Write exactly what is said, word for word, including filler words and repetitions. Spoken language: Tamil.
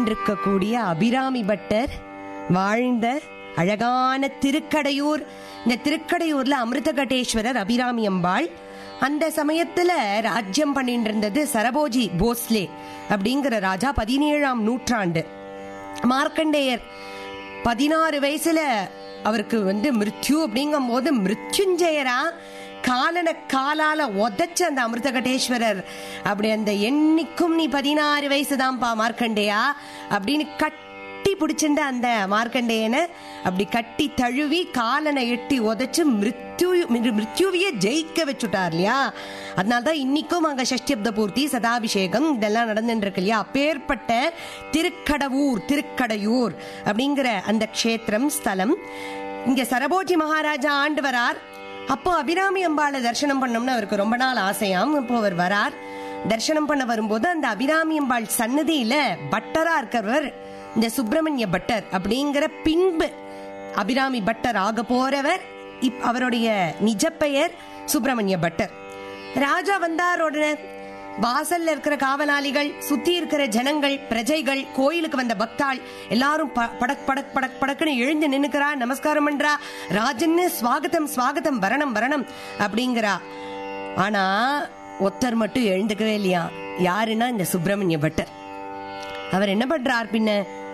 இருக்கக்கூடிய அபிராமி பட்டர் வாழ்ந்த அழகான திருக்கடையூர். இந்த திருக்கடையூர்ல அமிர்தகடேஸ்வரர் அபிராமி அம்பாள். அந்த சமயத்துல ராஜ்யம் பண்ணிட்டு இருந்தது சரபோஜி போஸ்லே அப்படிங்கிற ராஜா. பதினேழாம் நூற்றாண்டு. மார்க்கண்டேயர் பதினாறு வயசுல அவருக்கு வந்து மிருத்யு அப்படிங்கும் போது மிருத்யுஞ்சயரா காலன காலால உதச்ச அந்த அமிர்தகடேஸ்வரர் அப்படி அந்த எண்ணிக்கும் நீ பதினாறு வயசுதான்ப்பா மார்க்கண்டேயா அப்படின்னு கட்டி பிடிச்சிருந்த அந்த மார்க்கண்டேயனை அப்படி கட்டி தழுவி காலனை எட்டி உதச்சு மிருத்யு மிருத்யுவையே ஜெயிக்க வச்சுட்டார் இல்லையா. அதனால்தான் இன்னைக்கும் அங்க சஷ்டியப்த பூர்த்தி சதாபிஷேகம் இதெல்லாம் நடந்துட்டு இருக்கு இல்லையா. அப்பேற்பட்ட திருக்கடவூர் திருக்கடையூர் அப்படிங்கிற அந்த க்ஷேத்திரம் ஸ்தலம். இங்க சரபோஜி மகாராஜா ஆண்டு வரார். அப்போ அபிராமி அம்பாளை தரிசனம் பண்ணோம்னு அவருக்கு ரொம்ப நாள் ஆசையாம். இப்போ அவர் வரார். தரிசனம் பண்ண வரும்போது அந்த அபிராமி அம்பாள் சன்னதியில பட்டரா இருக்கிறவர் இந்த சுப்பிரமணிய பட்டர் அப்படிங்கிற பின்பு அபிராமி பட்டர் ஆக போறவர். இப் அவருடைய நிஜ பெயர் சுப்பிரமணிய பட்டர். ராஜா வந்தார். உடனே வாசல்ல இருக்கிற காவலாளிகள், சுத்தி இருக்கிற ஜனங்கள், பிரஜைகள், கோயிலுக்கு வந்த பக்தாள் எல்லாரும் படக் படக் படக் படக்குன்னு எழுந்து நின்னுக்கிறா, நமஸ்காரம் பண்றா. ராஜன்னு ஸ்வாகத்தம் ஸ்வாகத்தம் வரணம் வரணம் அப்படிங்கிறா. ஆனா ஒருத்தர் மட்டும் எழுந்துக்கவே இல்லையா. யாருன்னா இந்த சுப்பிரமணிய பட்டர். அவர் என்ன பண்றார் பின்ன